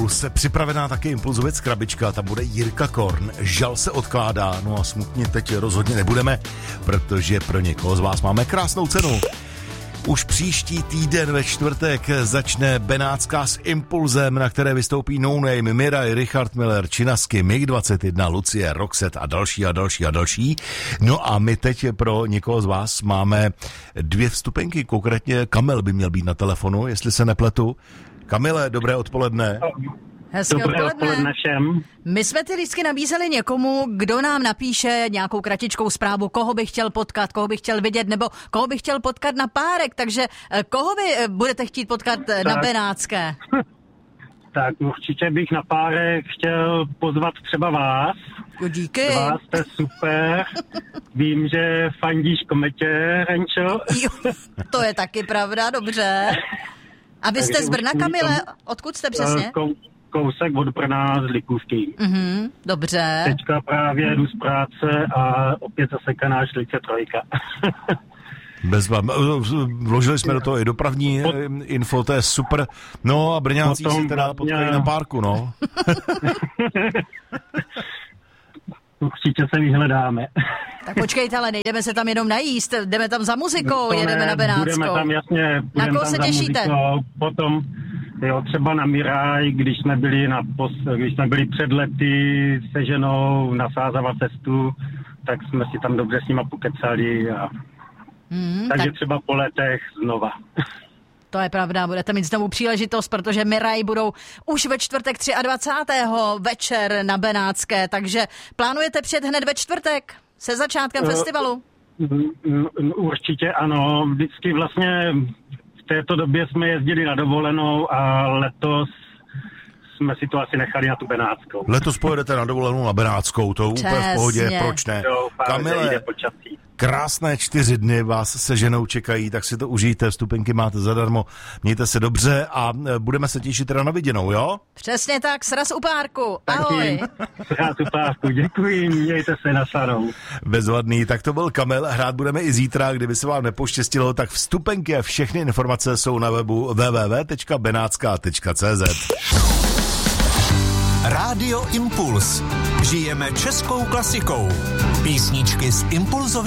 Impuls, připravená taky Impulzovec krabička, tam bude Jirka Korn, žal se odkládá, no a smutně teď rozhodně nebudeme, protože pro někoho z vás máme krásnou cenu. Už příští týden ve čtvrtek začne Benátská s Impulzem, na které vystoupí No Name, Miraj, Richard Miller, Činasky, MiG-21, Lucie, Roxette a další. No a my teď pro někoho z vás máme 2 vstupenky, konkrétně Kamil by měl být na telefonu, jestli se nepletu. Kamile, dobré odpoledne. Hezké odpoledne všem. My jsme ty lístky nabízeli někomu, kdo nám napíše nějakou kratičkou zprávu, koho by chtěl potkat, koho by chtěl vidět, nebo koho by chtěl potkat na párek, takže koho vy budete chtít potkat na Benátské? Tak určitě bych na párek chtěl pozvat třeba vás. Jo, díky. Vás jste super. Vím, že fandíš Kometě, Renčo. Jo, to je taky pravda, dobře. A vy jste z Brna, Kamile? Odkud jste přesně? Kousek od Brna z Likůvky. Dobře. Teďka právě jdu z práce a opět zasekaná Šlice 3. Bez vám. Vložili jsme do toho i dopravní info, to je super. No a Brňáci si teda potkají na párku, no. Určitě se vyhledáme. Tak počkejte, ale nejdeme se tam jenom najíst, jdeme tam za muzikou, to jedeme na Benátskou. Budeme tam, jasně. Na koho se těšíte? Muzikou, potom, jo, třeba na Miraj, když jsme byli před lety se ženou na Sázava cestu, tak jsme si tam dobře s nima pokecali a takže tak třeba po letech znova. To je pravda, budete mít znovu příležitost, protože Miraj budou už ve čtvrtek 23. večer na Benátské, takže plánujete přijet hned ve čtvrtek se začátkem festivalu? Určitě ano, vždycky vlastně v této době jsme jezdili na dovolenou a letos jsme si to asi nechali na tu Benátskou. Letos pojedete na dovolenou na Benátskou, to úplně v pohodě, proč ne? Jo, Kamile, krásné 4 dny vás se ženou čekají, tak si to užijte, vstupenky máte zadarmo, mějte se dobře a budeme se těšit teda na viděnou, jo? Přesně tak, sraz u párku, ahoj. Sraz u párku, děkuji, mějte se nasledanou. Bezvadný, tak to byl Kamil, hrát budeme i zítra, kdyby se vám nepoštěstilo, tak vstupenky a všechny informace jsou na webu www.benatska.cz. Rádio Impuls. Žijeme českou klasikou. Písničky z Impulzových